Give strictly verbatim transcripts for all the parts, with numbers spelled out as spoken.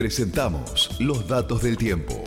Presentamos los datos del tiempo.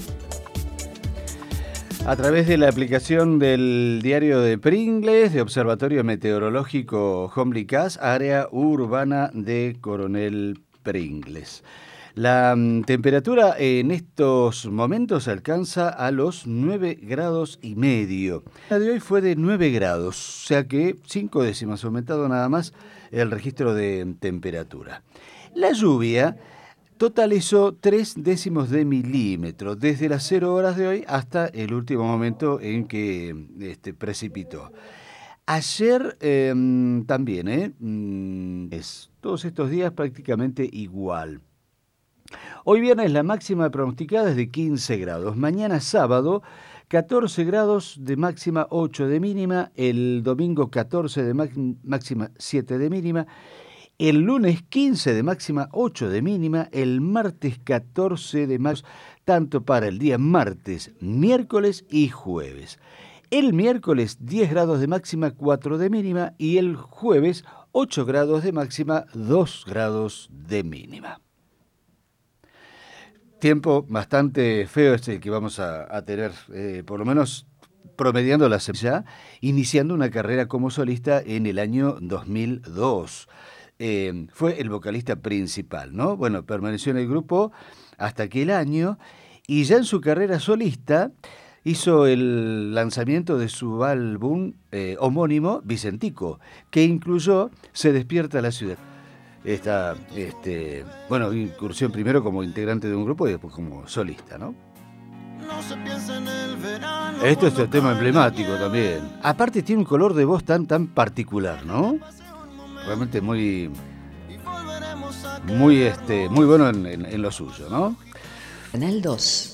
A través de la aplicación del diario de Pringles, de Observatorio Meteorológico Homlicast, área urbana de Coronel Pringles. La mm, temperatura en estos momentos alcanza a los nueve grados y medio. La de hoy fue de nueve grados, o sea que cinco décimas aumentado nada más el registro de temperatura. La lluvia totalizó tres décimos de milímetro desde las cero horas de hoy hasta el último momento en que este, precipitó. Ayer eh, también, ¿eh? Es, todos estos días prácticamente igual. Hoy viernes la máxima pronosticada es de quince grados. Mañana sábado, catorce grados de máxima, ocho de mínima. El domingo catorce de máxima, siete de mínima. El lunes quince de máxima, ocho de mínima. El martes catorce de máxima, tanto para el día martes, miércoles y jueves. El miércoles diez grados de máxima, cuatro de mínima. Y el jueves ocho grados de máxima, dos grados de mínima. Tiempo bastante feo es el que vamos a, a tener, eh, por lo menos promediando la semana, iniciando una carrera como solista en el año dos mil dos. Eh, fue el vocalista principal, ¿no? Bueno, permaneció en el grupo hasta aquel año y ya en su carrera solista hizo el lanzamiento de su álbum eh, homónimo, Vicentico, que incluyó Se despierta la ciudad. Esta, este, bueno, incursión primero como integrante de un grupo y después como solista, ¿no? No se piensa en el verano. Esto es el tema emblemático también. Aparte tiene un color de voz tan, tan particular, ¿no? Realmente muy, muy, este, muy bueno en, en, en lo suyo, ¿no? Canal dos.